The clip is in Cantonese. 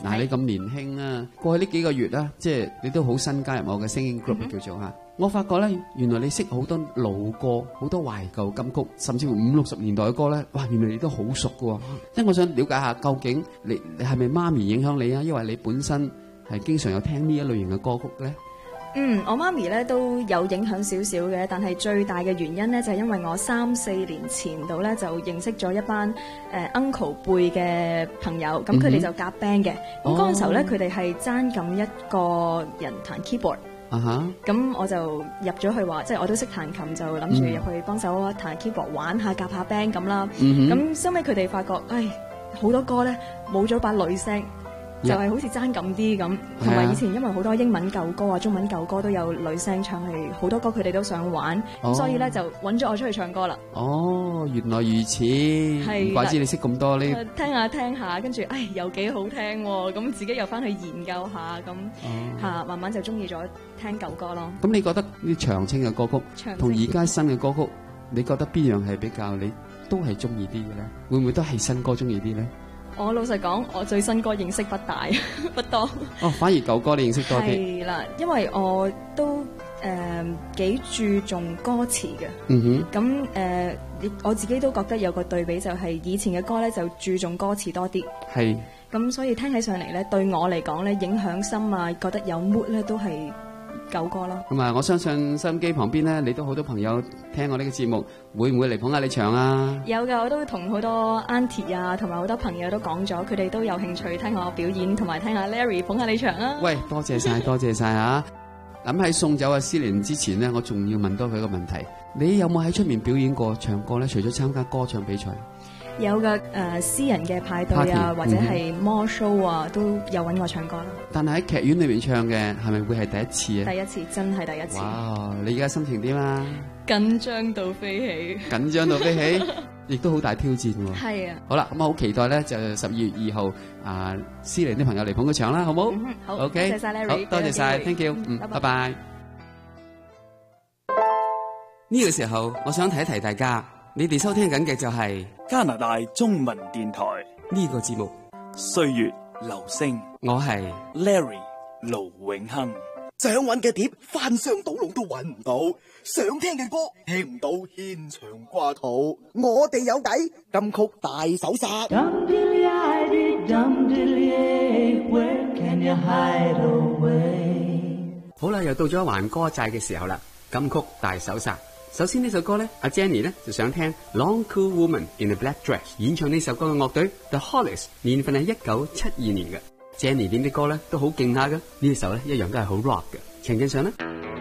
嗱，你咁年輕啊，過去呢幾個月啦，即係你都好新加入我嘅 singing group 叫做嚇。我發覺咧，原來你識好多老歌，好多懷舊金曲，甚至乎50、60年代嘅歌咧，哇！原來你都好熟嘅喎。即係我想了解下，究竟你係咪媽咪影響你啊？因為你本身係經常有聽呢一類型嘅歌曲咧。 我媽咪咧都有影響少少嘅，但係最大嘅原因咧就係因為我3、4年前度咧就認識咗一班uncle 輩嘅朋友，咁佢哋就夾 band 嘅。咁嗰陣時候咧，佢哋係爭緊一個人彈 keyboard。咁我就入咗去話，即係我都識彈琴，就諗住入去幫手彈 keyboard 玩下夾下 band 咁啦。咁收尾佢哋發覺，好多歌咧冇咗把女聲。就係好似爭咁啲咁，同埋以前因為好多英文舊歌啊、中文舊歌都有女聲唱，係好多歌佢哋都想玩，所以咧就揾咗我出去唱歌啦。 哦，原來如此，唔怪之你識咁多呢。 聽下，跟住又幾好聽喎，咁自己又翻去研究下，咁慢慢就中意咗聽舊歌咯。 咁你覺得啲長青嘅歌曲同而家新嘅歌曲，你覺得邊樣係比較你都係中意啲嘅咧？會唔會都係新歌中意啲咧？ 我老實講，我對新歌認識不大，不多。 反而舊歌你認識多啲。 係啦，因為我都幾注重歌詞嘅。咁我自己都覺得有個對比，就係以前嘅歌咧就注重歌詞多啲。係。咁所以聽起上嚟咧，對我嚟講咧，影響深啊，覺得有 mood 咧，都係舊歌咯。 咁啊，我相信收音機旁邊咧，你都好多朋友聽我呢個節目，會唔會嚟捧下你場啊？有㗎，我都同好多 auntie 啊，同埋好多朋友都講咗，佢哋都有興趣聽我表演，同埋聽下 Larry 捧下你場啊！喂，多謝晒，多謝晒嚇！咁喺送走阿思蓮之前咧，我仲要問多佢一個問題：你有冇喺出面表演過唱歌咧？除咗參加歌唱比賽？有嘅，私人嘅派對啊，或者係 more show 啊，都有揾我唱歌啦。但係喺劇院裏面唱嘅，係咪會係第一次啊？第一次，真係第一次。哇！你而家心情點啊？緊張到飛起。緊張到飛起，亦都好大挑戰喎。係啊。好啦，咁我好期待咧，就12月2號思蓮啲朋友嚟捧個場啦，好冇？好。OK。多謝晒 Larry。好，多謝晒 ，thank you。拜拜。呢個時候，我想提一提大家。你哋收聽緊嘅就係加拿大中文電台呢個節目《歲月留聲》，我係 Larry 盧永亨。 想揾嘅碟翻箱倒籠都揾唔到，想聽嘅歌聽唔到，牽腸掛肚。我哋有計，金曲大搜殺。 好啦，又到咗還歌債嘅時候啦，金曲大搜殺。首先呢首歌咧，阿 Jenny 咧就想聽 Long Cool Woman in a Black Dress， 演唱呢首歌嘅樂隊 The Hollies， 年份係1972年嘅。Jenny 點啲歌咧都好勁下嘅，呢首咧一樣都係好 rock 嘅。情景上咧。